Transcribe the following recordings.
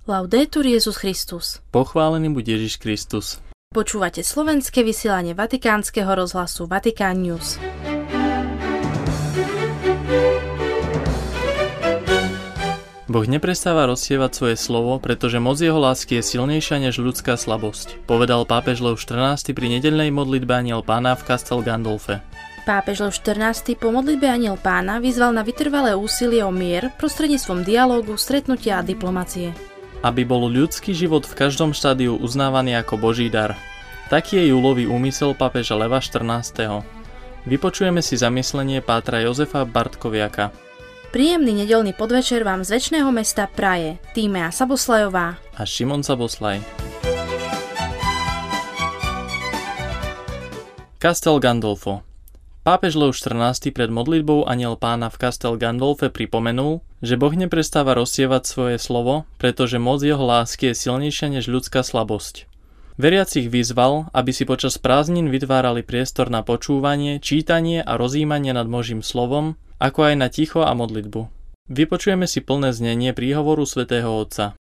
Laudetur Jesus Christus. Pochválený buď Ježiš Kristus. Počúvate slovenské vysielanie Vatikánskeho rozhlasu Vatikán News. Boh neprestáva rozsievať svoje slovo, pretože moc jeho lásky je silnejšia než ľudská slabosť, povedal pápež Lev XIV pri nedeľnej modlitbe Anjel Pána v Castel Gandolfe. Pápež Lev XIV po modlitbe Anjel Pána vyzval na vytrvalé úsilie o mier prostredníctvom dialógu, stretnutia a diplomacie. Aby bol ľudský život v každom štádiu uznávaný ako Boží dar. Taký je júlový úmysel pápeža Leva XIV. Vypočujeme si zamyslenie pátra Jozefa Bartkoviaka. Príjemný nedeľný podvečer vám z večného mesta praje Tímea Saboslajová a Šimon Saboslaj. Castel Gandolfo. Pápež Lev XIV pred modlitbou Anjel Pána v Castel Gandolfe pripomenul, že Boh neprestáva rozsievať svoje slovo, pretože moc jeho lásky je silnejšia než ľudská slabosť. Veriacich vyzval, aby si počas prázdnin vytvárali priestor na počúvanie, čítanie a rozjímanie nad Božím slovom, ako aj na ticho a modlitbu. Vypočujeme si plné znenie príhovoru svätého Otca.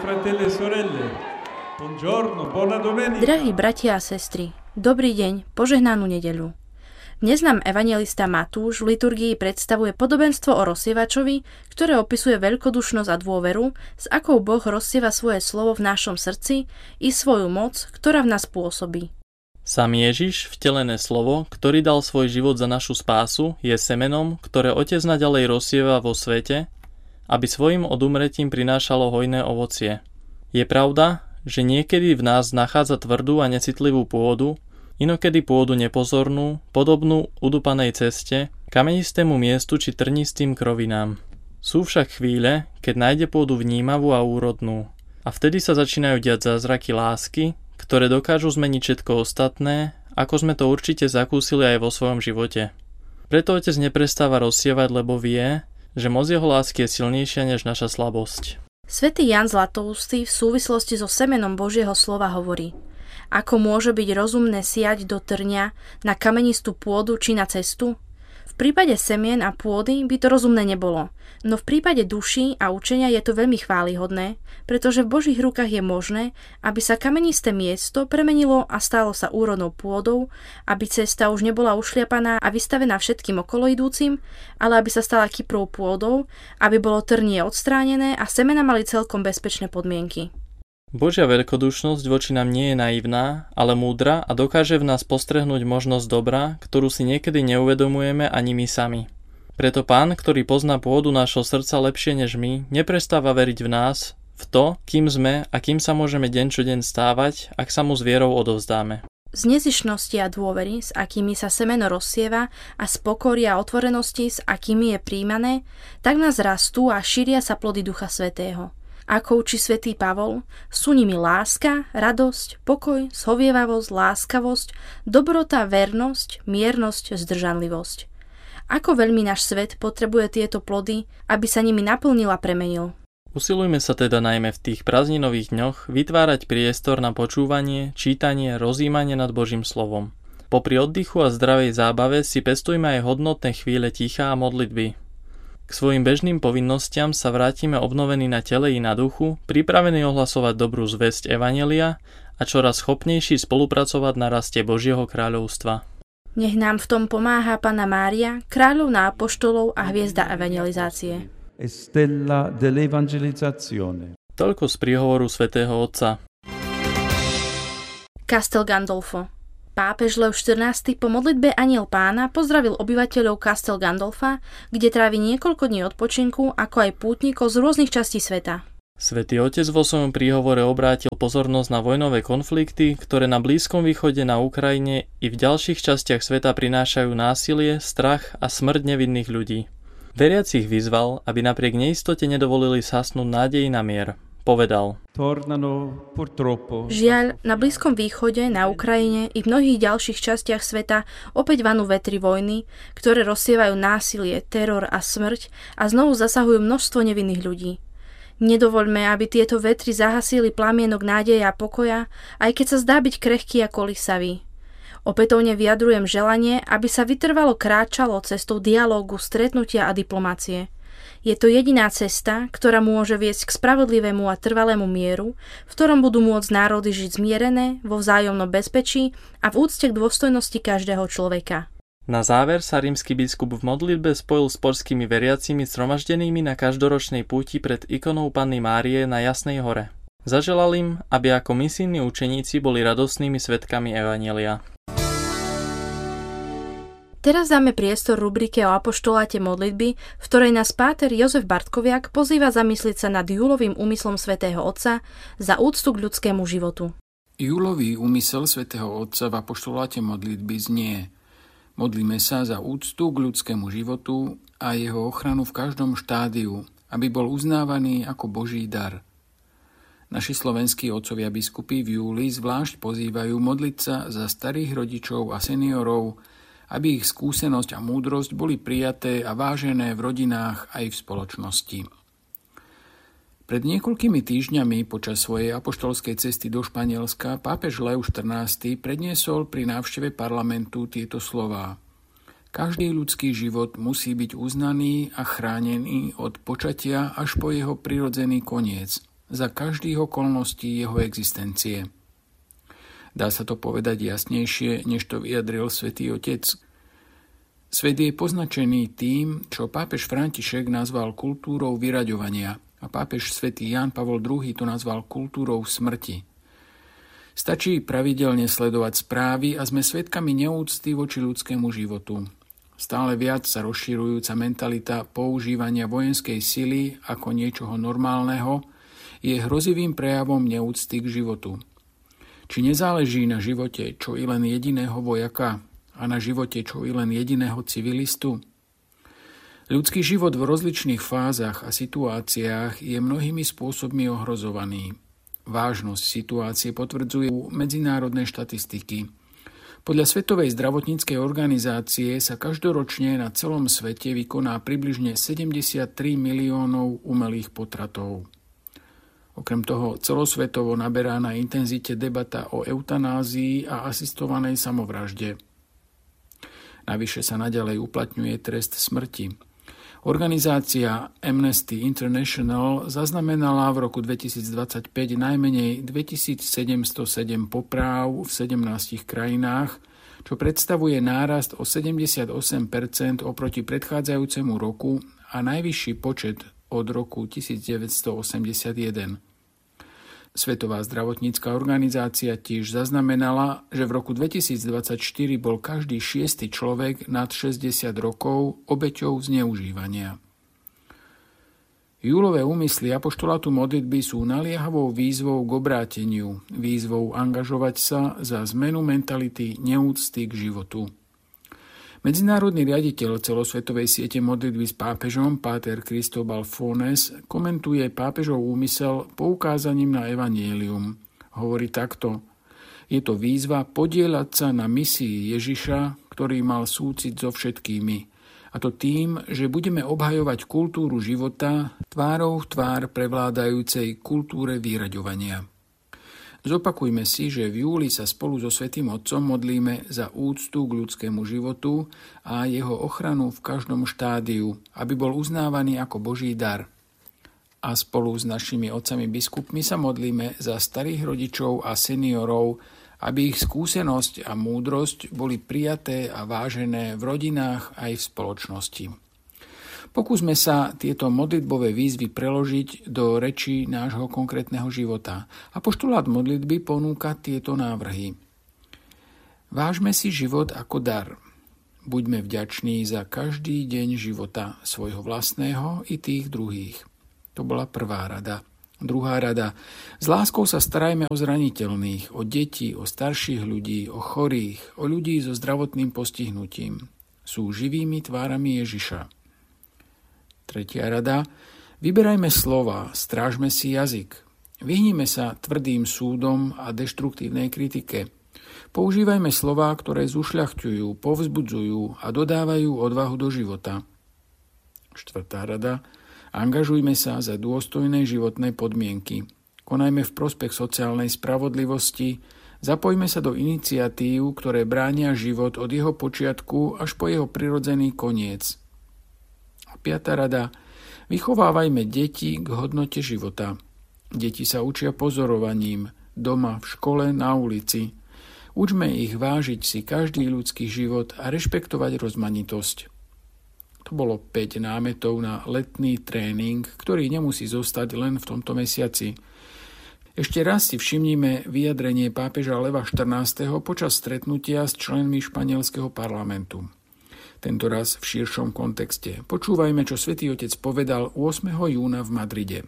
Drahí bratia a sestry, dobrý deň, požehnanú nedeľu. Dnes nám evanjelista Matúš v liturgii predstavuje podobenstvo o rozsievačovi, ktoré opisuje veľkodušnosť a dôveru, s akou Boh rozsieva svoje slovo v našom srdci i svoju moc, ktorá v nás pôsobí. Sám Ježiš, vtelené slovo, ktorý dal svoj život za našu spásu, je semenom, ktoré Otec naďalej rozsieva vo svete, aby svojim odumretím prinášalo hojné ovocie. Je pravda, že niekedy v nás nachádza tvrdú a necitlivú pôdu, inokedy pôdu nepozornú, podobnú udupanej ceste, kamenistému miestu či trnistým krovinám. Sú však chvíle, keď nájde pôdu vnímavú a úrodnú. A vtedy sa začínajú diať zázraky lásky, ktoré dokážu zmeniť všetko ostatné, ako sme to určite zakúsili aj vo svojom živote. Preto Otec neprestáva rozsievať, lebo vie, že moc jeho lásky je silnejšia než naša slabosť. Svätý Ján Zlatoústy v súvislosti so semenom Božieho slova hovorí: ako môže byť rozumné siať do trňa na kamenistú pôdu či na cestu? V prípade semien a pôdy by to rozumné nebolo, no v prípade duší a učenia je to veľmi chválihodné, pretože v Božích rukách je možné, aby sa kamenisté miesto premenilo a stalo sa úrodnou pôdou, aby cesta už nebola ušliapaná a vystavená všetkým okoloidúcim, ale aby sa stala kyprou pôdou, aby bolo trnie odstránené a semena mali celkom bezpečné podmienky. Božia veľkodušnosť voči nám nie je naivná, ale múdra a dokáže v nás postrehnúť možnosť dobra, ktorú si niekedy neuvedomujeme ani my sami. Preto Pán, ktorý pozná pôdu nášho srdca lepšie než my, neprestáva veriť v nás, v to, kým sme a kým sa môžeme deň čo deň stávať, ak sa mu s vierou odovzdáme. Z nezišnosti a dôvery, s akými sa semeno rozsieva, a z pokory a otvorenosti, s akými je príjmané, tak nás rastú a šíria sa plody Ducha Svätého. Ako učí svätý Pavol, sú nimi láska, radosť, pokoj, zhovievavosť, láskavosť, dobrota, vernosť, miernosť, zdržanlivosť. Ako veľmi náš svet potrebuje tieto plody, aby sa nimi naplnil a premenil. Usilujme sa teda najmä v tých prázdninových dňoch vytvárať priestor na počúvanie, čítanie, rozjímanie nad Božím slovom. Popri oddychu a zdravej zábave si pestujme aj hodnotné chvíle ticha a modlitby. K svojim bežným povinnostiam sa vrátime obnovení na tele i na duchu, pripravení ohlasovať dobrú zvesť evanjelia a čoraz schopnejší spolupracovať na raste Božieho kráľovstva. Nech nám v tom pomáha Panna Mária, kráľovná apoštolov a hviezda evangelizácie. Stella dell'evangelizzazione. Toľko z príhovoru svätého Otca. Castel Gandolfo. Pápež Lev XIV po modlitbe Anjel Pána pozdravil obyvateľov Castel Gandolfa, kde trávi niekoľko dní odpočinku, ako aj pútnikov z rôznych častí sveta. Svätý Otec vo svojom príhovore obrátil pozornosť na vojnové konflikty, ktoré na Blízkom východe, na Ukrajine i v ďalších častiach sveta prinášajú násilie, strach a smrť nevinných ľudí. Veriacich vyzval, aby napriek neistote nedovolili zhasnúť nádeji na mier. Povedal: Žiaľ, na Blízkom východe, na Ukrajine i v mnohých ďalších častiach sveta opäť vanú vetry vojny, ktoré rozsievajú násilie, teror a smrť a znovu zasahujú množstvo nevinných ľudí. Nedovoľme, aby tieto vetry zahasili plamienok nádeje a pokoja, aj keď sa zdá byť krehký a kolísavý. Opätovne vyjadrujem želanie, aby sa vytrvalo kráčalo cestou dialógu, stretnutia a diplomácie. Je to jediná cesta, ktorá môže viesť k spravodlivému a trvalému mieru, v ktorom budú môcť národy žiť zmierené, vo vzájomnom bezpečí a v úcte k dôstojnosti každého človeka. Na záver sa rímsky biskup v modlitbe spojil s poľskými veriacimi zhromaždenými na každoročnej púti pred ikonou Panny Márie na Jasnej hore. Zaželal im, aby ako misijní učeníci boli radostnými svedkami evanjelia. Teraz dáme priestor rubrike o apoštoláte modlitby, v ktorej nás páter Jozef Bartkoviak pozýva zamyslieť sa nad júlovým úmyslom svätého Otca za úctu k ľudskému životu. Júlový úmysel svätého Otca v apoštoláte modlitby znie: modlíme sa za úctu k ľudskému životu a jeho ochranu v každom štádiu, aby bol uznávaný ako Boží dar. Naši slovenskí otcovia biskupy v júli zvlášť pozývajú modliť sa za starých rodičov a seniorov, aby ich skúsenosť a múdrosť boli prijaté a vážené v rodinách aj v spoločnosti. Pred niekoľkými týždňami počas svojej apoštolskej cesty do Španielska pápež Leo XIV predniesol pri návšteve parlamentu tieto slová: každý ľudský život musí byť uznaný a chránený od počatia až po jeho prirodzený koniec, za každých okolností jeho existencie. Dá sa to povedať jasnejšie, než to vyjadril Svätý Otec. Svet je poznačený tým, čo pápež František nazval kultúrou vyraďovania a pápež svätý Ján Pavol II to nazval kultúrou smrti. Stačí pravidelne sledovať správy a sme svedkami neúcty voči ľudskému životu. Stále viac sa rozširujúca mentalita používania vojenskej sily ako niečoho normálneho je hrozivým prejavom neúcty k životu. Či nezáleží na živote čo i len jediného vojaka a na živote čo i len jediného civilistu? Ľudský život v rozličných fázach a situáciách je mnohými spôsobmi ohrozovaný. Vážnosť situácie potvrdzujú medzinárodné štatistiky. Podľa Svetovej zdravotníckej organizácie sa každoročne na celom svete vykoná približne 73 miliónov umelých potratov. Okrem toho celosvetovo naberá na intenzite debata o eutanázii a asistovanej samovražde. Navyše sa naďalej uplatňuje trest smrti. Organizácia Amnesty International zaznamenala v roku 2025 najmenej 2707 popráv v 17 krajinách, čo predstavuje nárast o 78% oproti predchádzajúcemu roku a najvyšší počet od roku 1981. Svetová zdravotnícka organizácia tiež zaznamenala, že v roku 2024 bol každý 6. človek nad 60 rokov obeťou zneužívania. Júlové úmysly apoštolátu modlitby sú naliehavou výzvou k obráteniu, výzvou angažovať sa za zmenu mentality neúcty k životu. Medzinárodný riaditeľ celosvetovej siete modlitby s pápežom, páter Cristóbal Fornes, komentuje pápežov úmysel poukázaním na evanjelium. Hovorí takto: je to výzva podieľať sa na misii Ježiša, ktorý mal súcit so všetkými. A to tým, že budeme obhajovať kultúru života tvárou v tvár prevládajúcej kultúre vyraďovania. Zopakujme si, že v júli sa spolu so Svätým Otcom modlíme za úctu k ľudskému životu a jeho ochranu v každom štádiu, aby bol uznávaný ako Boží dar. A spolu s našimi otcami biskupmi sa modlíme za starých rodičov a seniorov, aby ich skúsenosť a múdrosť boli prijaté a vážené v rodinách aj v spoločnosti. Pokúsme sa tieto modlitbové výzvy preložiť do rečí nášho konkrétneho života. Apoštolát modlitby ponúka tieto návrhy. Vážme si život ako dar. Buďme vďační za každý deň života, svojho vlastného i tých druhých. To bola prvá rada. Druhá rada. S láskou sa starajme o zraniteľných, o deti, o starších ľudí, o chorých, o ľudí so zdravotným postihnutím. Sú živými tvárami Ježiša. Tretia rada. Vyberajme slova, strážme si jazyk. Vyhnime sa tvrdým súdom a deštruktívnej kritike. Používajme slová, ktoré zušľachťujú, povzbudzujú a dodávajú odvahu do života. Štvrtá rada. Angažujme sa za dôstojné životné podmienky. Konajme v prospech sociálnej spravodlivosti. Zapojme sa do iniciatív, ktoré bránia život od jeho počiatku až po jeho prirodzený koniec. A piata rada. Vychovávajme deti k hodnote života. Deti sa učia pozorovaním, doma, v škole, na ulici. Učme ich vážiť si každý ľudský život a rešpektovať rozmanitosť. To bolo 5 námetov na letný tréning, ktorý nemusí zostať len v tomto mesiaci. Ešte raz si všimnime vyjadrenie pápeža Leva XIV. Počas stretnutia s členmi španielského parlamentu. Tento raz v širšom kontexte. Počúvajme, čo Svätý Otec povedal 8. júna v Madride.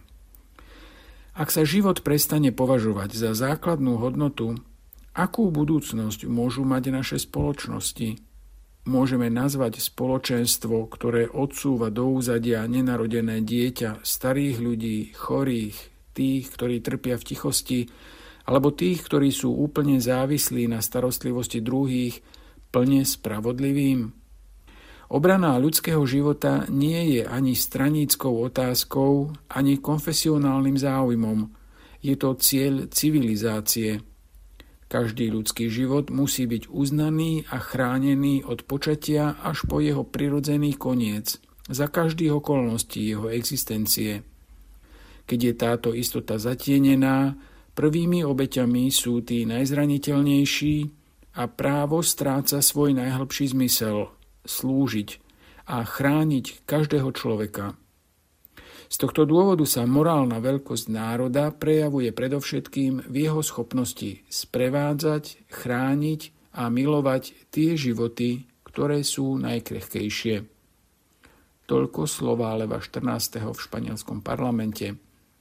Ak sa život prestane považovať za základnú hodnotu, akú budúcnosť môžu mať naše spoločnosti? Môžeme nazvať spoločenstvo, ktoré odsúva do úzadia nenarodené dieťa, starých ľudí, chorých, tých, ktorí trpia v tichosti, alebo tých, ktorí sú úplne závislí na starostlivosti druhých, plne spravodlivým? Obrana ľudského života nie je ani straníckou otázkou, ani konfesionálnym záujmom. Je to cieľ civilizácie. Každý ľudský život musí byť uznaný a chránený od počatia až po jeho prirodzený koniec, za každých okolností jeho existencie. Keď je táto istota zatienená, prvými obeťami sú tí najzraniteľnejší a právo stráca svoj najhlbší zmysel – slúžiť a chrániť každého človeka. Z tohto dôvodu sa morálna veľkosť národa prejavuje predovšetkým v jeho schopnosti sprevádzať, chrániť a milovať tie životy, ktoré sú najkrehkejšie. Toľko slová Leva XIV. V španielskom parlamente.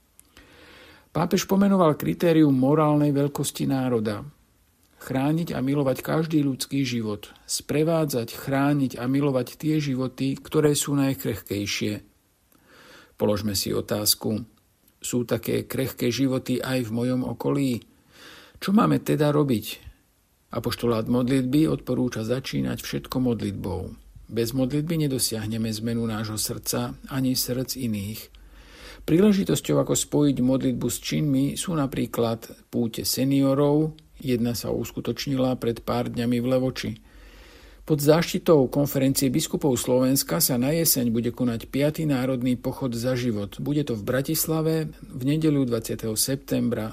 Pápež pomenoval kritérium morálnej veľkosti národa. Chrániť a milovať každý ľudský život. Sprevádzať, chrániť a milovať tie životy, ktoré sú najkrehkejšie. Položme si otázku. Sú také krehké životy aj v mojom okolí? Čo máme teda robiť? Apoštolát modlitby odporúča začínať všetko modlitbou. Bez modlitby nedosiahneme zmenu nášho srdca ani srdc iných. Príležitosťou, ako spojiť modlitbu s činmi, sú napríklad púte seniorov. Jedna sa uskutočnila pred pár dňami v Levoči. Pod záštitou konferencie biskupov Slovenska sa na jeseň bude konať 5. národný pochod za život. Bude to v Bratislave v nedeľu 20. septembra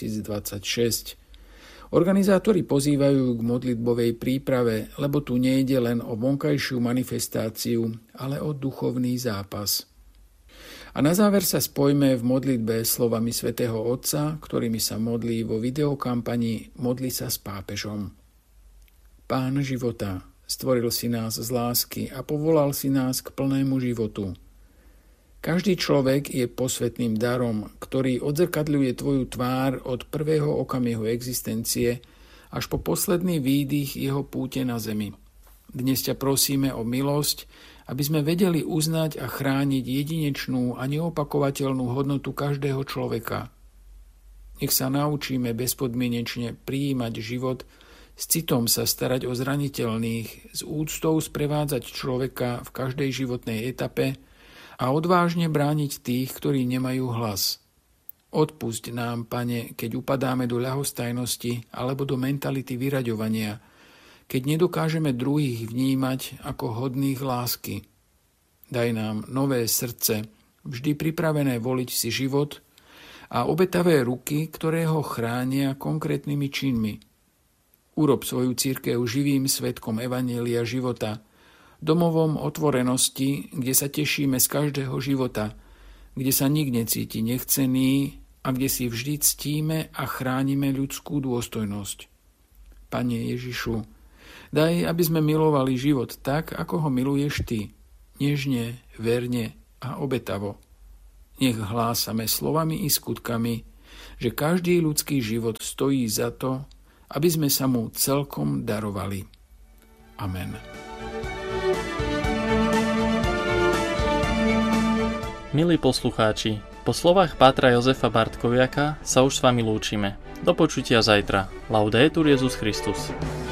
2026. Organizátori pozývajú k modlitbovej príprave, lebo tu nejde len o vonkajšiu manifestáciu, ale o duchovný zápas. A na záver sa spojme v modlitbe slovami svätého Otca, ktorými sa modlí vo videokampani Modli sa s pápežom. Pán života, stvoril si nás z lásky a povolal si nás k plnému životu. Každý človek je posvätným darom, ktorý odzrkadľuje tvoju tvár od prvého okamihu existencie až po posledný výdych jeho púte na zemi. Dnes ťa prosíme o milosť, aby sme vedeli uznať a chrániť jedinečnú a neopakovateľnú hodnotu každého človeka. Nech sa naučíme bezpodmienečne prijímať život, s citom sa starať o zraniteľných, s úctou sprevádzať človeka v každej životnej etape a odvážne brániť tých, ktorí nemajú hlas. Odpusť nám, Pane, keď upadáme do ľahostajnosti alebo do mentality vyraďovania, keď nedokážeme druhých vnímať ako hodných lásky. Daj nám nové srdce, vždy pripravené voliť si život a obetavé ruky, ktoré ho chránia konkrétnymi činmi. Urob svoju cirkev živým svedkom evanjelia života, domovom otvorenosti, kde sa tešíme z každého života, kde sa nik necíti nechcený a kde si vždy ctíme a chránime ľudskú dôstojnosť. Pane Ježišu, daj, aby sme milovali život tak, ako ho miluješ Ty, nežne, verne a obetavo. Nech hlásame slovami i skutkami, že každý ľudský život stojí za to, aby sme sa mu celkom darovali. Amen. Milí poslucháči, po slovách pátra Jozefa Bartkoviaka sa už s vami lúčime. Do počutia zajtra. Laudetur Jesus Christus.